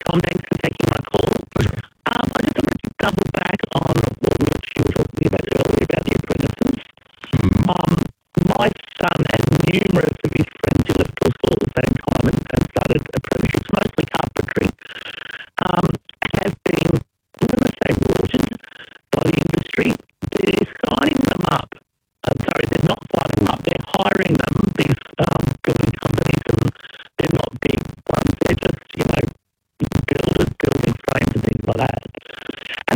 Tom. Thanks for taking my call. I just wanted to double back on what Mitch you were talking about earlier about the apprentices. My son